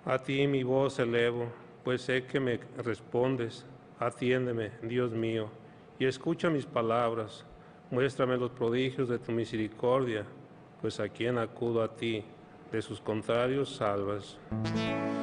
A ti mi voz elevo, pues sé que me respondes. Atiéndeme, Dios mío, y escucha mis palabras. Muéstrame los prodigios de tu misericordia, pues a quien acudo a ti, de sus contrarios salvas.